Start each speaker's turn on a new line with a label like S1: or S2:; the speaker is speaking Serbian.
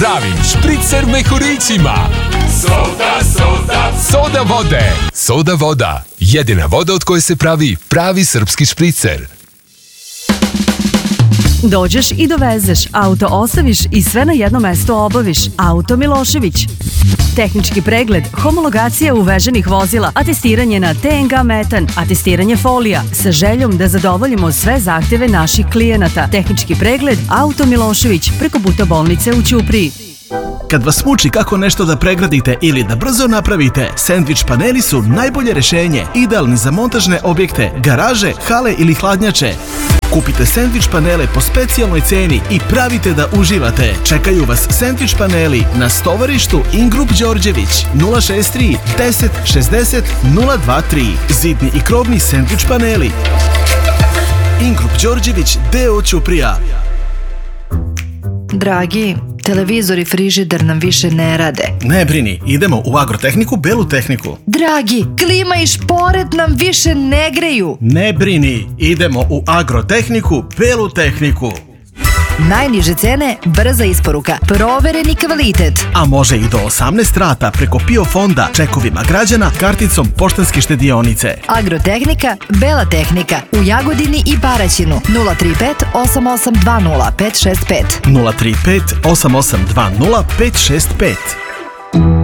S1: Pravim špricer mehurićima. Soda vode. Soda voda. Jedina voda od koje se pravi pravi srpski špricer.
S2: Dođeš i dovezeš, auto ostaviš i sve na jedno mesto obaviš. Auto Milošević. Tehnički pregled, homologacija uveženih vozila, atestiranje na TNG metan, atestiranje folija, sa željom da zadovoljimo sve zahtjeve naših klijenata. Tehnički pregled, auto Milošević, preko puta bolnice u Ćupriji.
S3: Kad vas muči kako nešto da pregradite ili da brzo napravite, sendvič paneli su najbolje rešenje, idealni za montažne objekte, garaže, hale ili hladnjače. Kupite sendvič panele po specijalnoj ceni i pravite da uživate. Čekaju vas sendvič paneli na Stovarištu Ingrup Đorđević 063 10 60 023. Zidni i krovni sendvič paneli. Ingrup Đorđević, deo Ćuprija.
S4: Dragi, televizor i frižider nam više ne rade.
S3: Ne brini, idemo u Agrotehniku, Belu tehniku.
S4: Dragi, klima i šporet nam više ne greju.
S3: Ne brini, idemo u Agrotehniku, Belu tehniku.
S4: Najniže cene, brza isporuka, provereni kvalitet.
S3: A može i do 18 rata preko PIO fonda, čekovima građana, karticom Poštanske štedionice.
S4: Agrotehnika, Bela tehnika, u Jagodini i Paraćinu. 035 8820 565.
S3: 035 8820 565.